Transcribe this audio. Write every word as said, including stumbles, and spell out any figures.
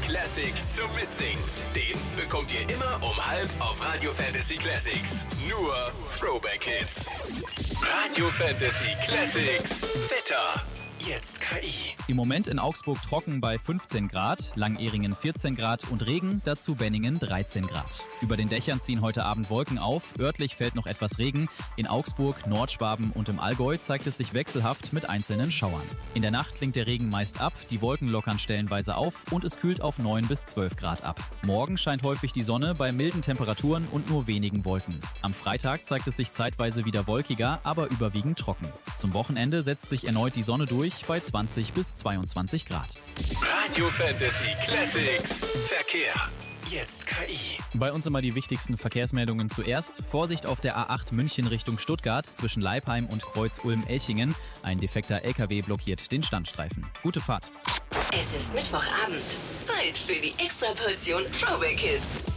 Classic zum Mitsingen. Den bekommt ihr immer um halb auf Radio Fantasy Classics. Nur Throwback-Hits. Radio Fantasy Classics. Wetter. Jetzt K I. Im Moment in Augsburg trocken bei fünfzehn Grad, Langehringen vierzehn Grad und Regen, dazu Benningen dreizehn Grad. Über den Dächern ziehen heute Abend Wolken auf, örtlich fällt noch etwas Regen. In Augsburg, Nordschwaben und im Allgäu zeigt es sich wechselhaft mit einzelnen Schauern. In der Nacht klingt der Regen meist ab, die Wolken lockern stellenweise auf und es kühlt auf neun bis zwölf Grad ab. Morgen scheint häufig die Sonne bei milden Temperaturen und nur wenigen Wolken. Am Freitag zeigt es sich zeitweise wieder wolkiger, aber überwiegend trocken. Zum Wochenende setzt sich erneut die Sonne durch bei zwanzig bis zweiundzwanzig Grad. Radio Fantasy Classics. Verkehr. Jetzt K I. Bei uns immer die wichtigsten Verkehrsmeldungen zuerst. Vorsicht auf der A acht München Richtung Stuttgart zwischen Leipheim und Kreuz Ulm-Elchingen. Ein defekter L K W blockiert den Standstreifen. Gute Fahrt. Es ist Mittwochabend. Zeit für die Extraportion Throwback Hits.